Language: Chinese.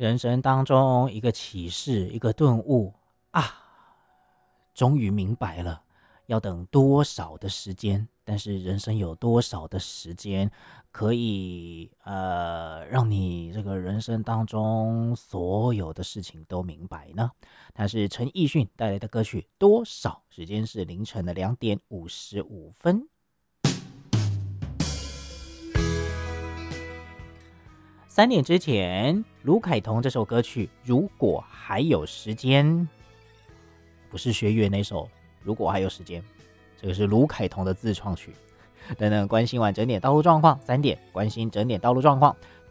人生当中一个启示，一个顿悟啊，终于明白了，要等多少的时间？但是人生有多少的时间可以让你这个人生当中所有的事情都明白呢？它是陈奕迅带来的歌曲《多少》，时间是凌晨的2:55。3点之前，卢凯彤这首歌曲《如果还有时间》，不是薛岳那首《如果还有时间》，这个是卢凯彤的自创曲。等等，关心完整点道路状况，3点关心整点道路状况。